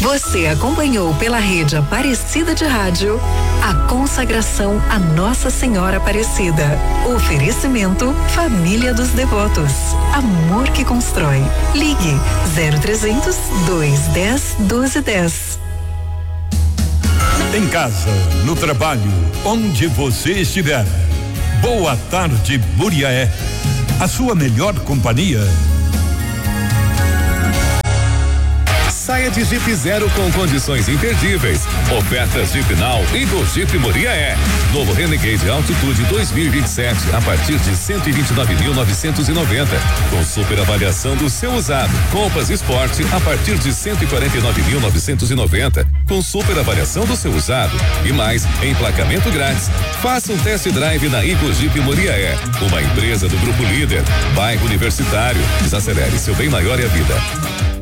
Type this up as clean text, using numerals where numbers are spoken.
Você acompanhou pela rede Aparecida de Rádio a consagração a Nossa Senhora Aparecida. Oferecimento Família dos Devotos. Amor que constrói. Ligue 0300 210 1210. Em casa, no trabalho, onde você estiver. Boa tarde, Muriaé. A sua melhor companhia. Saia de Jeep Zero com condições imperdíveis. Ofertas Jeep Now e do Jeep Muriaé. Novo Renegade Altitude 2027 a partir de 129.990. Com super avaliação do seu usado. Compass Sport a partir de 149.990. Com super avaliação do seu usado. E mais, emplacamento grátis. Faça um test drive na Igo Jeep Muriaé. Uma empresa do Grupo Líder. Bairro Universitário. Desacelere, seu bem maior é a vida.